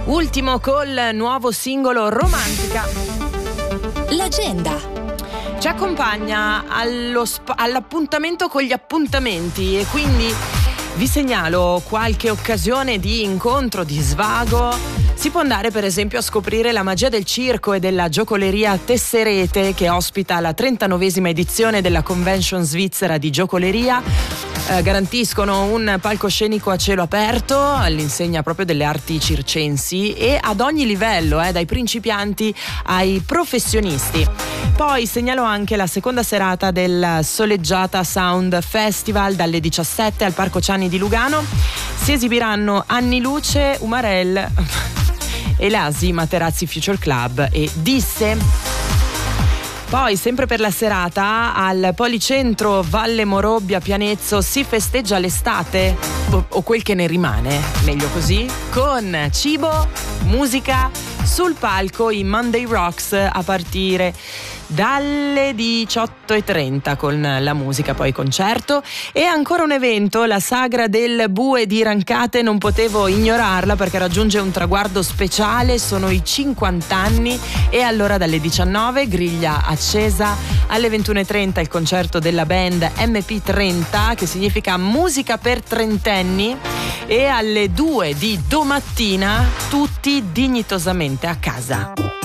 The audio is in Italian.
Ultimo col nuovo singolo Romantica. L'agenda Ci accompagna all'appuntamento con gli appuntamenti, e quindi vi segnalo qualche occasione di incontro, di svago. Si può andare per esempio a scoprire la magia del circo e della giocoleria Tesserete, che ospita la 39esima edizione della Convention svizzera di giocoleria. Garantiscono un palcoscenico a cielo aperto all'insegna proprio delle arti circensi, e ad ogni livello, dai principianti ai professionisti. Poi segnalo anche la seconda serata del Soleggiata Sound Festival dalle 17 al Parco Ciani di Lugano. Si esibiranno Anni Luce, Umarell, Elasi, Materazzi Future Club e Disse. Poi, sempre per la serata, al Policentro Valle Morobbia Pianezzo si festeggia l'estate, o quel che ne rimane, meglio così, con cibo, musica, sul palco i Monday Rocks a partire dalle 18:30 con la musica, poi concerto. E ancora un evento, la sagra del Bue di Rancate, non potevo ignorarla perché raggiunge un traguardo speciale, sono i 50 anni, e allora dalle 19 griglia accesa, alle 21:30 il concerto della band MP30, che significa musica per trentenni, e alle 2 di domattina tutti dignitosamente a casa.